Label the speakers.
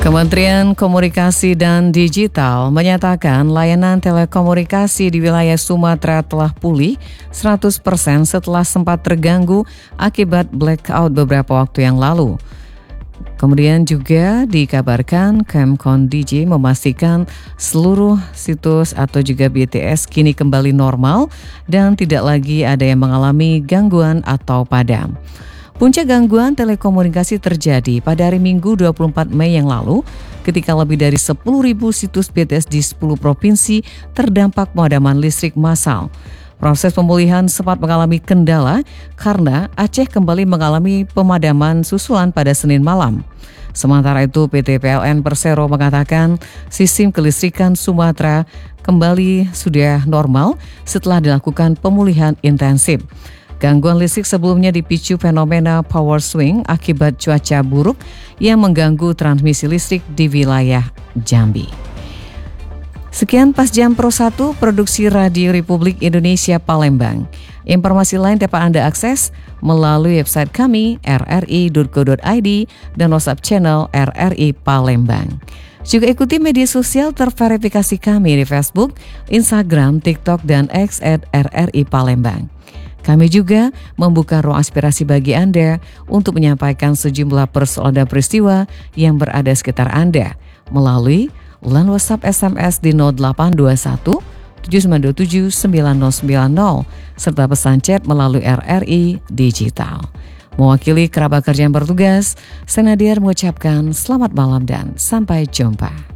Speaker 1: Kementerian Komunikasi dan Digital menyatakan layanan telekomunikasi di wilayah Sumatera telah pulih 100% setelah sempat terganggu akibat blackout beberapa waktu yang lalu. Kemudian juga dikabarkan Kemkon DJ memastikan seluruh situs atau juga BTS kini kembali normal dan tidak lagi ada yang mengalami gangguan atau padam. Puncak gangguan telekomunikasi terjadi pada hari Minggu 24 Mei yang lalu ketika lebih dari 10.000 situs BTS di 10 provinsi terdampak pemadaman listrik massal. Proses pemulihan sempat mengalami kendala karena Aceh kembali mengalami pemadaman susulan pada Senin malam. Sementara itu PT PLN Persero mengatakan sistem kelistrikan Sumatera kembali sudah normal setelah dilakukan pemulihan intensif. Gangguan listrik sebelumnya dipicu fenomena power swing akibat cuaca buruk yang mengganggu transmisi listrik di wilayah Jambi. Sekian Pas Jam Pro 1 Produksi Radio Republik Indonesia Palembang. Informasi lain dapat Anda akses melalui website kami rri.co.id dan WhatsApp channel RRI Palembang. Juga ikuti media sosial terverifikasi kami di Facebook, Instagram, TikTok, dan X @RRI Palembang. Kami juga membuka ruang aspirasi bagi Anda untuk menyampaikan sejumlah persoalan dan peristiwa yang berada sekitar Anda melalui line WhatsApp SMS di 0821 7927 9090 serta pesan chat melalui RRI Digital. Mewakili kerabat kerja yang bertugas, saya Nadia mengucapkan selamat malam dan sampai jumpa.